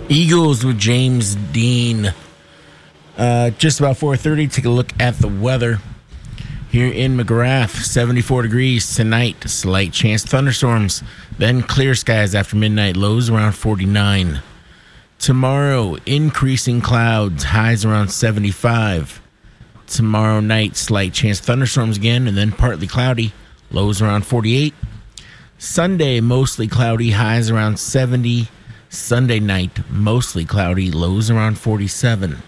Eagles with James Dean. Just about 4:30. Take a look at the weather here in McGrath. 74 degrees tonight. Slight chance of thunderstorms. Then clear skies after midnight. Lows around 49. Tomorrow, increasing clouds. Highs around 75. Tomorrow night, slight chance of thunderstorms again, and then partly cloudy. Lows around 48. Sunday, mostly cloudy. Highs around 70. Sunday night, mostly cloudy, lows around 47.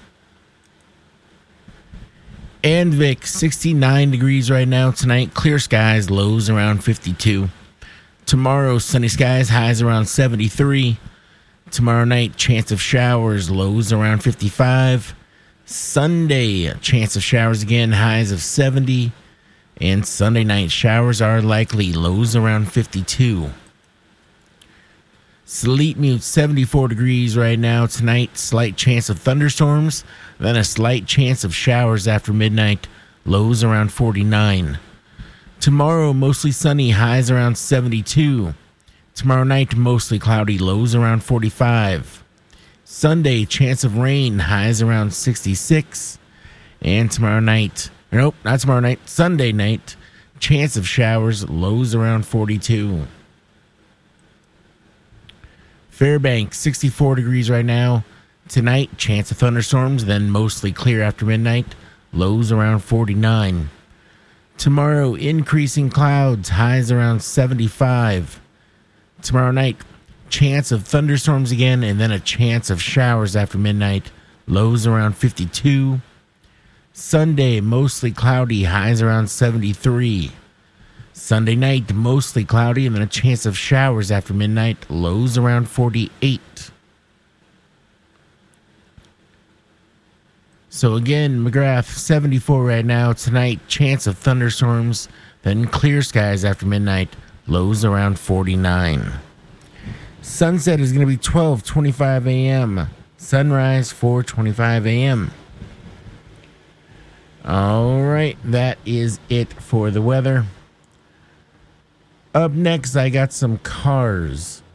Andvik, 69 degrees right now tonight. Clear skies, lows around 52. Tomorrow, sunny skies, highs around 73. Tomorrow night, chance of showers, lows around 55. Sunday, chance of showers again, highs of 70. And Sunday night, showers are likely, lows around 52. Sleet Mute, 74 degrees right now tonight. Slight chance of thunderstorms, then a slight chance of showers after midnight. Lows around 49. Tomorrow, mostly sunny. Highs around 72. Tomorrow night, mostly cloudy. Lows around 45. Sunday, chance of rain. Highs around 66. And tomorrow night, nope, not tomorrow night. Sunday night, chance of showers. Lows around 42. Fairbanks, 64 degrees right now. Tonight, chance of thunderstorms, then mostly clear after midnight. Lows around 49. Tomorrow, increasing clouds. Highs around 75. Tomorrow night, chance of thunderstorms again, and then a chance of showers after midnight. Lows around 52. Sunday, mostly cloudy. Highs around 73. Sunday night, mostly cloudy, and then a chance of showers after midnight. Lows around 48. So again, McGrath, 74 right now. Tonight, chance of thunderstorms, then clear skies after midnight. Lows around 49. Sunset is going to be 12:25 a.m. Sunrise, 4:25 a.m. All right, that is it for the weather. Up next, I got some cars.